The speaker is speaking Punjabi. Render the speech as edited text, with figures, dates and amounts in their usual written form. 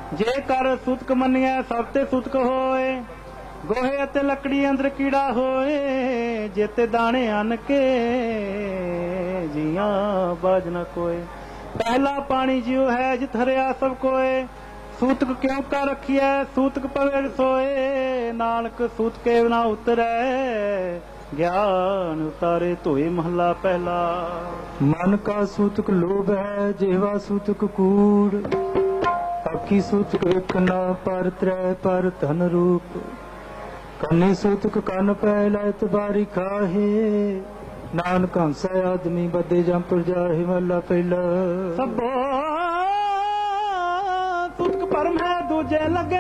ਜੇ ਕਰ ਸੂਤਕ ਮੰਨਿਆ ਸਭ ਤੇ ਸੂਤਕ ਹੋਏ। ਗੋਹੇ ਅਤੇ ਲੱਕੜੀ ਅੰਦਰ ਕੀੜਾ ਹੋਏ। ਜਿੱਤੇ ਦਾਣੇ ਅੰਨ ਕੇ ਜੀਆਂ ਬਾਜ ਨ ਕੋਏ। ਪਹਿਲਾ ਪਾਣੀ ਜਿਉ ਹੈ ਜਿਤ ਹਰਿਆ ਸਭ ਕੋਏ। ਸੂਤਕ ਕਿਉਂ ਕਰ ਰਖੀਐ ਸੂਤਕ ਪਵੇ ਸੋਏ। ਨਾਨਕ ਸੂਤਕੇ ਨਾ ਉਤਰੈ ਗਿਆਨ ਉਤਾਰੇ ਧੋਏ। ਮਹੱਲਾ ਪਹਿਲਾ। ਮਨ ਕਾ ਸੂਤਕ ਲੋਭ ਹੈ ਜਿਹਵਾ ਸੂਤਕ ਕੂੜ। ਆਖੀ ਸੂਤਕ ਵੇਖਣਾ ਪਰ ਤ੍ਰੈ ਪਰ ਧਨ ਰੂਪ। ਕੰਨੇ ਸੂਤਕ ਕੰਨ ਪੈ ਲਾਇਤ ਬਾਰੀ ਖਾਹੇ। ਨਾਨਕ ਹੰਸੈ ਆਦਮੀ ਬੱਦੇ ਜੰਪੁਰ ਜਾਹੇ। ਮਹਲਾ ਪਹਿਲਾ। ਸਭੋ ਸੂਤਕ ਪਰਮ ਹੈ ਦੂਜੇ ਲੱਗੇ